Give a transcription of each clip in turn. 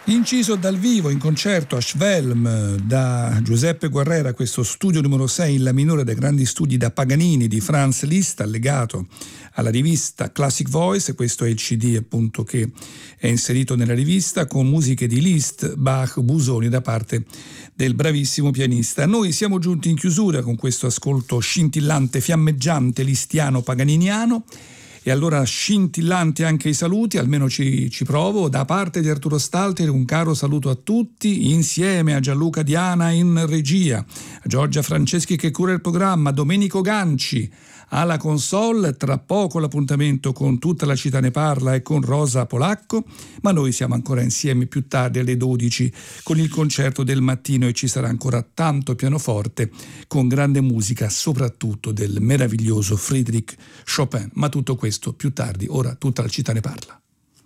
Inciso dal vivo in concerto a Schwelm da Giuseppe Guerrera, questo studio numero 6 in La minore dei grandi studi da Paganini di Franz Liszt, allegato alla rivista Classic Voice. Questo è il CD appunto che è inserito nella rivista, con musiche di Liszt, Bach, Busoni da parte del bravissimo pianista. Noi siamo giunti in chiusura con questo ascolto scintillante, fiammeggiante, listiano, paganiniano. E allora scintillanti anche i saluti, almeno ci provo. Da parte di Arturo Stalteri un caro saluto a tutti, insieme a Gianluca Diana in regia, a Giorgia Franceschi che cura il programma, Domenico Ganci alla console. Tra poco l'appuntamento con Tutta la città ne parla e con Rosa Polacco, ma noi siamo ancora insieme più tardi alle 12 con il concerto del mattino, e ci sarà ancora tanto pianoforte con grande musica, soprattutto del meraviglioso Friedrich Chopin. Ma tutto questo più tardi. Ora Tutta la città ne parla.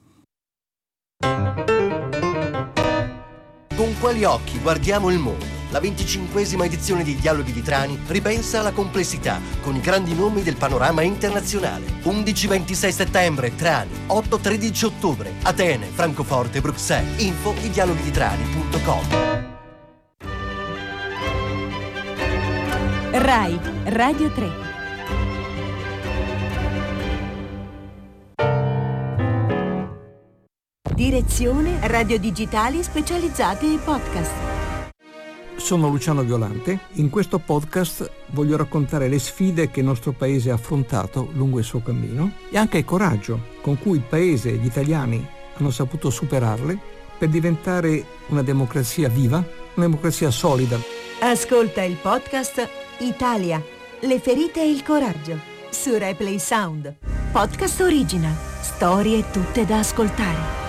Con quali occhi guardiamo il mondo? La 25esima edizione di Dialoghi di Trani ripensa alla complessità con i grandi nomi del panorama internazionale. 11-26 settembre Trani, 8-13 ottobre Atene, Francoforte e Bruxelles. Info idialoghiditrani.com. Rai Radio 3. Direzione radio digitali specializzate e podcast. Sono Luciano Violante. In questo podcast voglio raccontare le sfide che il nostro paese ha affrontato lungo il suo cammino e anche il coraggio con cui il paese e gli italiani hanno saputo superarle per diventare una democrazia viva, una democrazia solida. Ascolta il podcast Italia, le ferite e il coraggio su Replay Sound. Podcast original. Storie tutte da ascoltare.